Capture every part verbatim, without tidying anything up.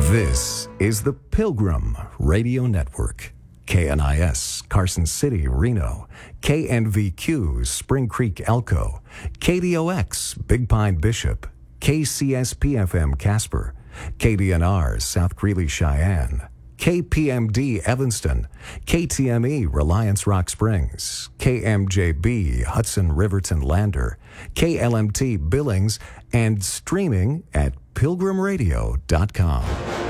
This is the Pilgrim Radio Network. K N I S, Carson City, Reno. K N V Q, Spring Creek, Elko. K D O X, Big Pine, Bishop. K C S P F M, Casper. K D N R, South Greeley, Cheyenne. K P M D, Evanston. K T M E, Reliance, Rock Springs. K M J B, Hudson, Riverton, Lander. K L M T, Billings, and streaming at pilgrim radio dot com.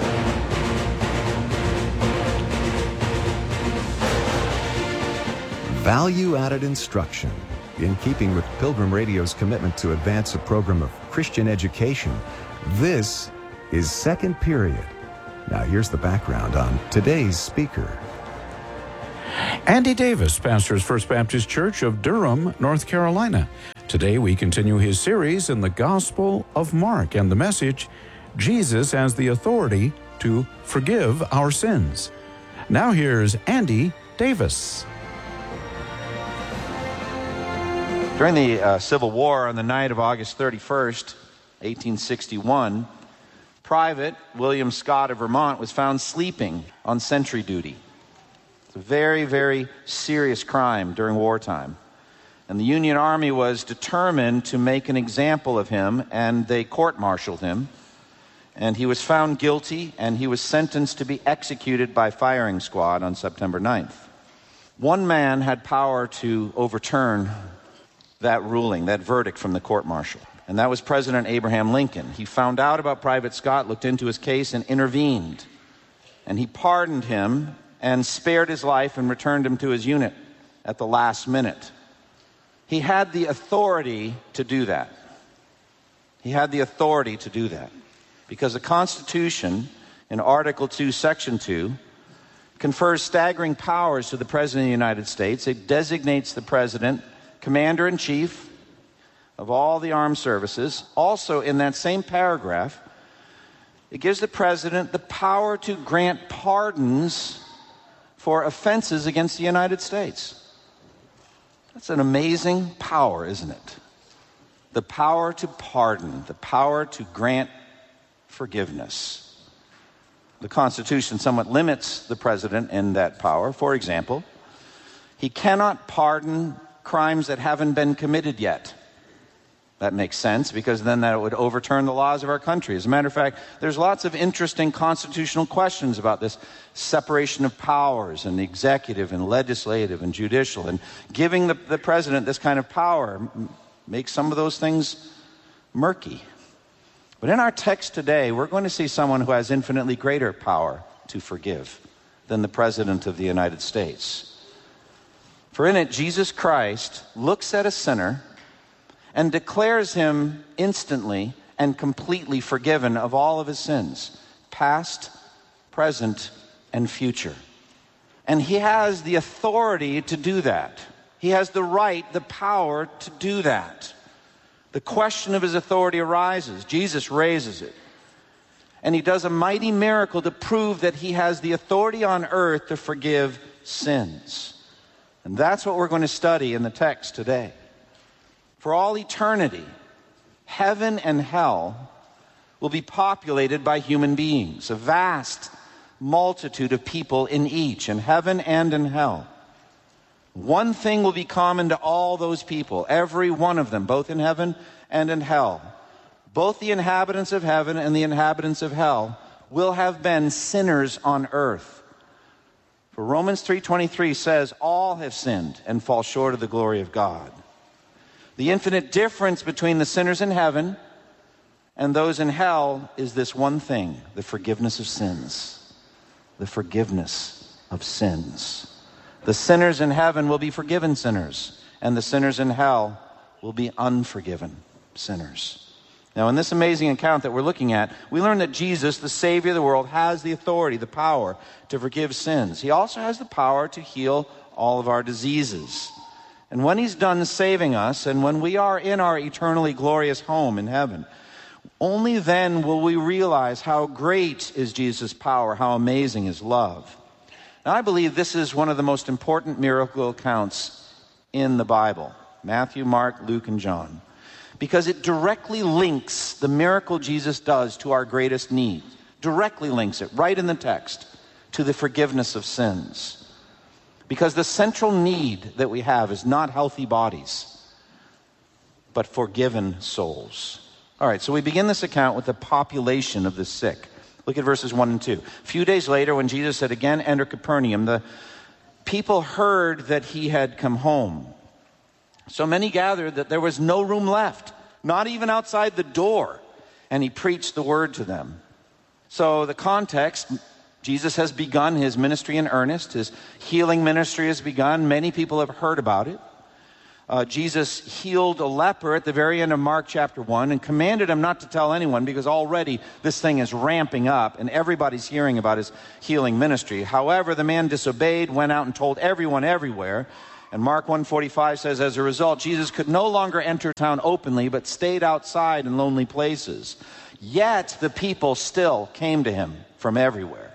Value-added instruction. In keeping with Pilgrim Radio's commitment to advance a program of Christian education, this is Second Period. Now here's the background on today's speaker. Andy Davis pastors First Baptist Church of Durham, North Carolina. Today we continue his series in the Gospel of Mark and the message, Jesus has the authority to forgive our sins. Now here's Andy Davis. During the uh, Civil War, on the night of August thirty-first, eighteen sixty-one, Private William Scott of Vermont was found sleeping on sentry duty. It's a very, very serious crime during wartime. And the Union Army was determined to make an example of him, and they court-martialed him. And he was found guilty, and he was sentenced to be executed by firing squad on September ninth. One man had power to overturn that ruling, that verdict from the court-martial. And that was President Abraham Lincoln. He found out about Private Scott, looked into his case, and intervened. And he pardoned him and spared his life and returned him to his unit at the last minute. He had the authority to do that. He had the authority to do that. Because the Constitution, in Article two, Section two, confers staggering powers to the President of the United States. It designates the President Commander-in-Chief of all the armed services. Also, in that same paragraph, it gives the President the power to grant pardons for offenses against the United States. That's an amazing power, isn't it? The power to pardon, the power to grant forgiveness. The Constitution somewhat limits the President in that power. For example, he cannot pardon crimes that haven't been committed yet. That makes sense, because then that would overturn the laws of our country. As a matter of fact, there's lots of interesting constitutional questions about this separation of powers and executive and legislative and judicial. And giving the, the president this kind of power makes some of those things murky. But in our text today, we're going to see someone who has infinitely greater power to forgive than the President of the United States. For in it, Jesus Christ looks at a sinner and declares him instantly and completely forgiven of all of his sins, past, present, and future. And he has the authority to do that. He has the right, the power to do that. The question of his authority arises. Jesus raises it. And he does a mighty miracle to prove that he has the authority on earth to forgive sins. And that's what we're going to study in the text today. For all eternity, heaven and hell will be populated by human beings, a vast multitude of people in each, in heaven and in hell. One thing will be common to all those people, every one of them, both in heaven and in hell. Both the inhabitants of heaven and the inhabitants of hell will have been sinners on earth. For Romans three twenty-three says, all have sinned and fall short of the glory of God. The infinite difference between the sinners in heaven and those in hell is this one thing, the forgiveness of sins. The forgiveness of sins. The sinners in heaven will be forgiven sinners, and the sinners in hell will be unforgiven sinners. Now, in this amazing account that we're looking at, we learn that Jesus, the Savior of the world, has the authority, the power to forgive sins. He also has the power to heal all of our diseases. And when he's done saving us, and when we are in our eternally glorious home in heaven, only then will we realize how great is Jesus' power, how amazing his love. Now, I believe this is one of the most important miracle accounts in the Bible. Matthew, Mark, Luke, and John. Because it directly links the miracle Jesus does to our greatest need, Directly links it, right in the text, to the forgiveness of sins. Because the central need that we have is not healthy bodies, but forgiven souls. All right, so we begin this account with the population of the sick. Look at verses one and two. A few days later, when Jesus had again entered Capernaum, the people heard that he had come home. So many gathered that there was no room left, not even outside the door, and he preached the word to them. So the context, Jesus has begun his ministry in earnest. His healing ministry has begun. Many people have heard about it. Uh, Jesus healed a leper at the very end of Mark chapter one and commanded him not to tell anyone, because already this thing is ramping up and everybody's hearing about his healing ministry. However, the man disobeyed, went out and told everyone everywhere. And Mark one forty-five says, as a result, Jesus could no longer enter town openly, but stayed outside in lonely places. Yet the people still came to him from everywhere.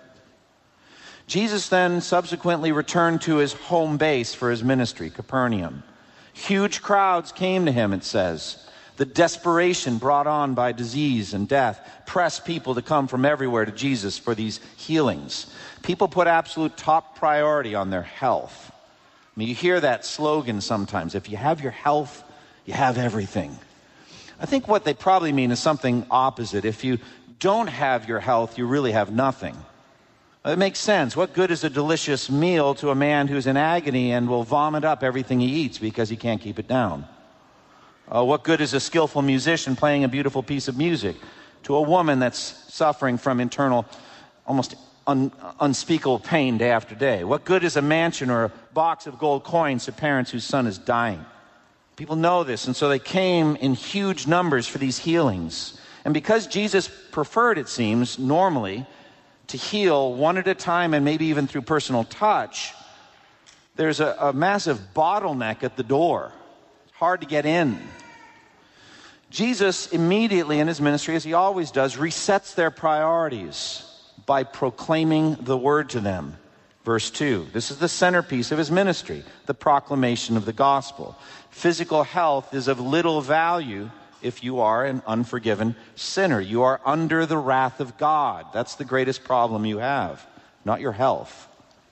Jesus then subsequently returned to his home base for his ministry, Capernaum. Huge crowds came to him, it says. The desperation brought on by disease and death pressed people to come from everywhere to Jesus for these healings. People put absolute top priority on their health. I mean, you hear that slogan sometimes, if you have your health, you have everything. I think what they probably mean is something opposite. If you don't have your health, you really have nothing. It makes sense. What good is a delicious meal to a man who's in agony and will vomit up everything he eats because he can't keep it down? Uh, what good is a skillful musician playing a beautiful piece of music to a woman that's suffering from internal, almost un- unspeakable pain day after day? What good is a mansion or a box of gold coins to parents whose son is dying? People know this, and so they came in huge numbers for these healings. And because Jesus preferred, it seems, normally, to heal one at a time and maybe even through personal touch, there's a, a massive bottleneck at the door. It's hard to get in. Jesus immediately in his ministry, as he always does, resets their priorities by proclaiming the word to them. Verse two, this is the centerpiece of his ministry, the proclamation of the gospel. Physical health is of little value if you are an unforgiven sinner. You are under the wrath of God. That's the greatest problem you have, not your health.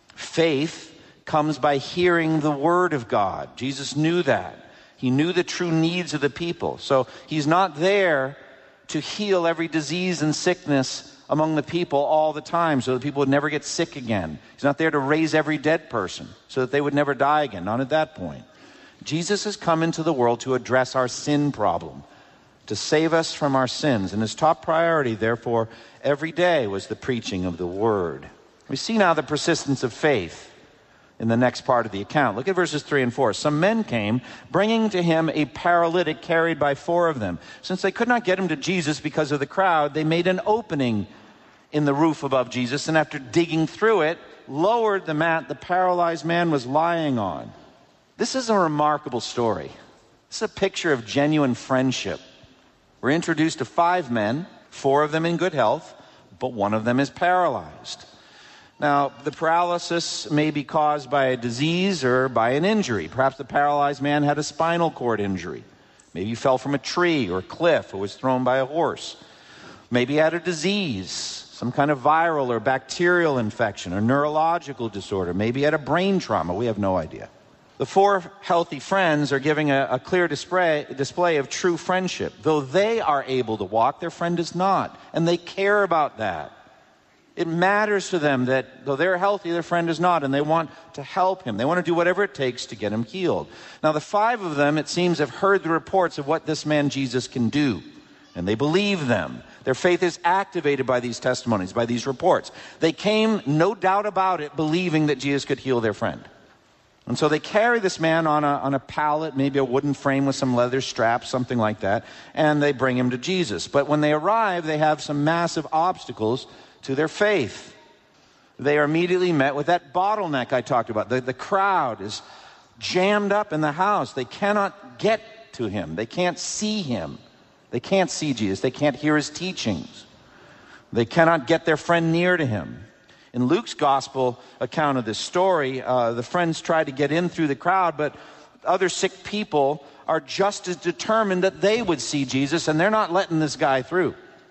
Faith comes by hearing the word of God. Jesus knew that. He knew the true needs of the people. So he's not there to heal every disease and sickness among the people all the time so that people would never get sick again. He's not there to raise every dead person so that they would never die again. Not at that point. Jesus has come into the world to address our sin problem, to save us from our sins. And his top priority, therefore, every day was the preaching of the word. We see now the persistence of faith in the next part of the account. Look at verses three and four. Some men came, bringing to him a paralytic carried by four of them. Since they could not get him to Jesus because of the crowd, they made an opening in the roof above Jesus, and after digging through it, lowered the mat the paralyzed man was lying on. This is a remarkable story. This is a picture of genuine friendship. We're introduced to five men, four of them in good health, but one of them is paralyzed. Now, the paralysis may be caused by a disease or by an injury. Perhaps the paralyzed man had a spinal cord injury. Maybe he fell from a tree or cliff or was thrown by a horse. Maybe he had a disease, some kind of viral or bacterial infection or neurological disorder. Maybe he had a brain trauma. We have no idea. The four healthy friends are giving a, a clear display, display of true friendship. Though they are able to walk, their friend is not. And they care about that. It matters to them that though they're healthy, their friend is not. And they want to help him. They want to do whatever it takes to get him healed. Now, the five of them, it seems, have heard the reports of what this man Jesus can do. And they believe them. Their faith is activated by these testimonies, by these reports. They came, no doubt about it, believing that Jesus could heal their friend. And so they carry this man on a, on a pallet, maybe a wooden frame with some leather straps, something like that, and they bring him to Jesus. But when they arrive, they have some massive obstacles to their faith. They are immediately met with that bottleneck I talked about. The, the crowd is jammed up in the house. They cannot get to him. They can't see him. They can't see Jesus. They can't hear his teachings. They cannot get their friend near to him. In Luke's gospel account of this story, uh, the friends try to get in through the crowd, but other sick people are just as determined that they would see Jesus, and they're not letting this guy through.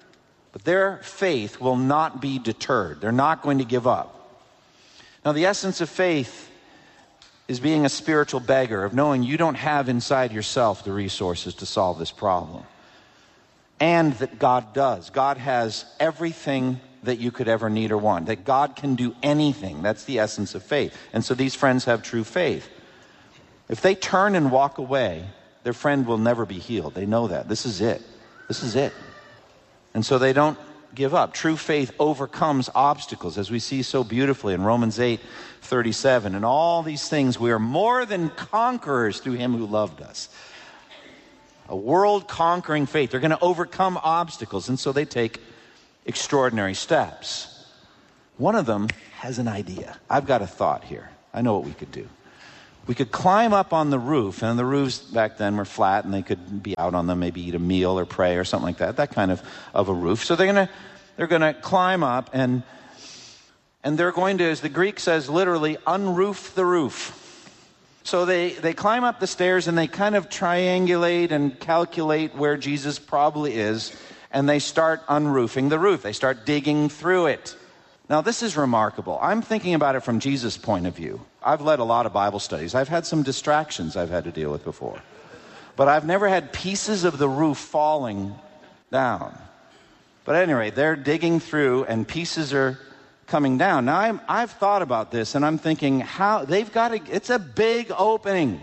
But their faith will not be deterred. They're not going to give up. Now, the essence of faith is being a spiritual beggar, of knowing you don't have inside yourself the resources to solve this problem. And that God does. God has everything that you could ever need or want. That God can do anything. That's the essence of faith. And so these friends have true faith. If they turn and walk away, their friend will never be healed. They know that. This is it. This is it. And so they don't give up. True faith overcomes obstacles, as we see so beautifully in Romans eight thirty-seven. And all these things, we are more than conquerors through him who loved us. A world-conquering faith. They're going to overcome obstacles, and so they take extraordinary steps. One of them has an idea. I've got a thought here. I know what we could do. We could climb up on the roof, and the roofs back then were flat, and they could be out on them, maybe eat a meal or pray or something like that, that kind of, of a roof. So they're going to they're going to climb up, and and they're going to, as the Greek says, literally unroof the roof. So they, they climb up the stairs, and they kind of triangulate and calculate where Jesus probably is, and they start unroofing the roof. They start digging through it. Now, this is remarkable. I'm thinking about it from Jesus' point of view. I've led a lot of Bible studies. I've had some distractions I've had to deal with before. But I've never had pieces of the roof falling down. But at any rate, they're digging through, and pieces are coming down. Now, I'm, I've thought about this, and I'm thinking, how they've got to, it's a big opening.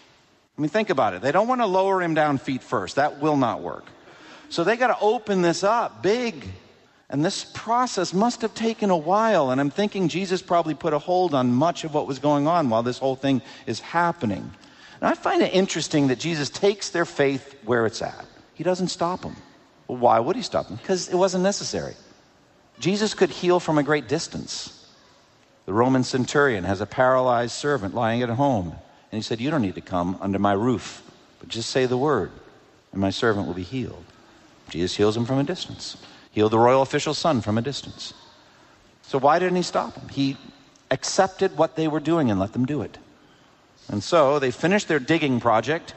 I mean, think about it. They don't want to lower him down feet first. That will not work. So they got to open this up big. And this process must have taken a while. And I'm thinking Jesus probably put a hold on much of what was going on while this whole thing is happening. And I find it interesting that Jesus takes their faith where it's at. He doesn't stop them. Well, why would he stop them? Because it wasn't necessary. Jesus could heal from a great distance. The Roman centurion has a paralyzed servant lying at home. And he said, you don't need to come under my roof, but just say the word, and my servant will be healed. Jesus heals him from a distance. Healed the royal official's son from a distance. So why didn't he stop them? He accepted what they were doing and let them do it. And so they finish their digging project,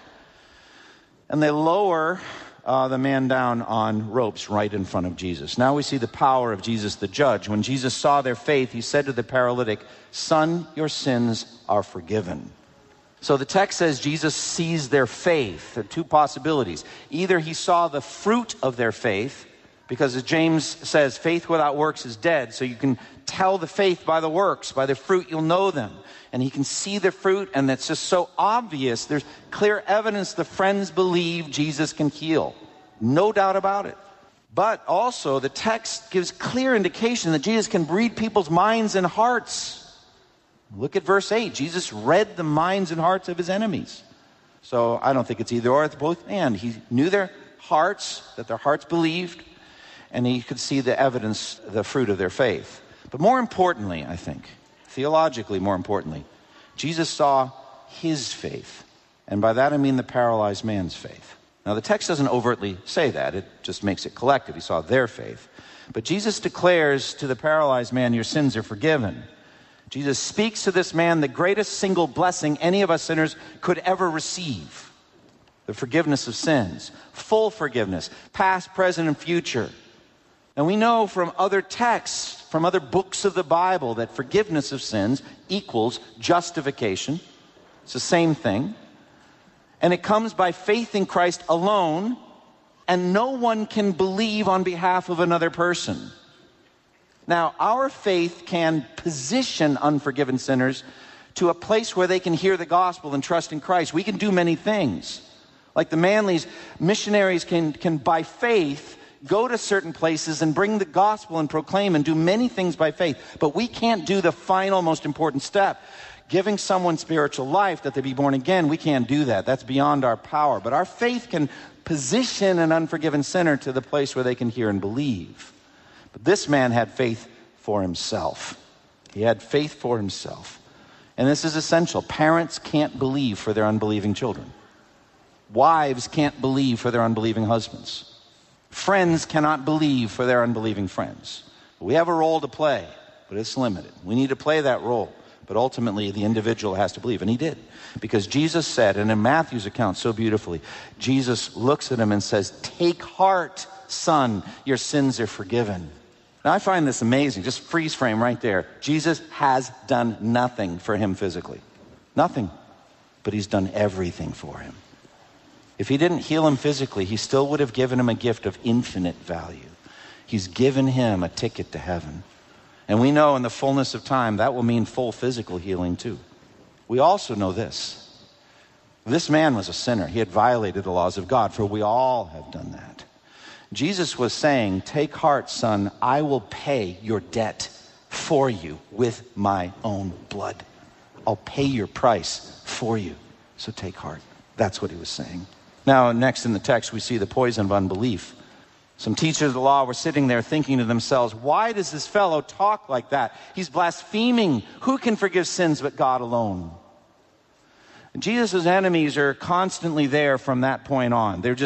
and they lower uh, the man down on ropes right in front of Jesus. Now we see the power of Jesus the judge. When Jesus saw their faith, he said to the paralytic, son, your sins are forgiven. So the text says Jesus sees their faith. There are two possibilities. Either he saw the fruit of their faith, because as James says, faith without works is dead. So you can tell the faith by the works, by the fruit you'll know them. And he can see the fruit, and it's just so obvious. There's clear evidence the friends believe Jesus can heal. No doubt about it. But also the text gives clear indication that Jesus can read people's minds and hearts. Look at verse eight. Jesus read the minds and hearts of his enemies. So I don't think it's either or, it's both and. He knew their hearts, that their hearts believed, and he could see the evidence, the fruit of their faith. But more importantly, I think, theologically more importantly, Jesus saw his faith. And by that I mean the paralyzed man's faith. Now the text doesn't overtly say that, it just makes it collective. He saw their faith. But Jesus declares to the paralyzed man, your sins are forgiven. Jesus speaks to this man the greatest single blessing any of us sinners could ever receive. The forgiveness of sins. Full forgiveness. Past, present, and future. And we know from other texts, from other books of the Bible, that forgiveness of sins equals justification. It's the same thing. And it comes by faith in Christ alone, and no one can believe on behalf of another person. Now, our faith can position unforgiven sinners to a place where they can hear the gospel and trust in Christ. We can do many things. Like the Manleys, missionaries can, can by faith go to certain places and bring the gospel and proclaim and do many things by faith. But we can't do the final, most important step. Giving someone spiritual life, that they be born again, we can't do that. That's beyond our power. But our faith can position an unforgiven sinner to the place where they can hear and believe. But this man had faith for himself. He had faith for himself. And this is essential. Parents can't believe for their unbelieving children. Wives can't believe for their unbelieving husbands. Friends cannot believe for their unbelieving friends. We have a role to play, but it's limited. We need to play that role. But ultimately, the individual has to believe, and he did. Because Jesus said, and in Matthew's account so beautifully, Jesus looks at him and says, "Take heart, son, your sins are forgiven." Now, I find this amazing. Just freeze frame right there. Jesus has done nothing for him physically. Nothing. But he's done everything for him. If he didn't heal him physically, he still would have given him a gift of infinite value. He's given him a ticket to heaven. And we know in the fullness of time, that will mean full physical healing too. We also know this. This man was a sinner. He had violated the laws of God, for we all have done that. Jesus was saying, "Take heart, son, I will pay your debt for you with my own blood. I'll pay your price for you. So take heart." That's what he was saying. Now, next in the text, we see the poison of unbelief. Some teachers of the law were sitting there thinking to themselves, "Why does this fellow talk like that? He's blaspheming. Who can forgive sins but God alone?" Jesus' enemies are constantly there from that point on. They're just